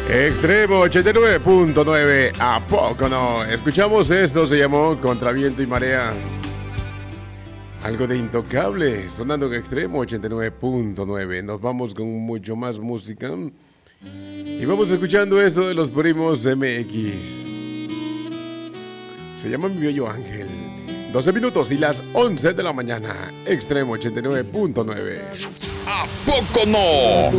Extremo 89.9, ¿a poco no? Escuchamos esto, se llamó Contra Viento y Marea. Algo de Intocable, sonando en Extremo 89.9. Nos vamos con mucho más música. Y vamos escuchando esto de los Primos MX. Se llama Mi Bello Ángel. 12 minutos y las 11 de la mañana. Extremo 89.9. ¿A poco no?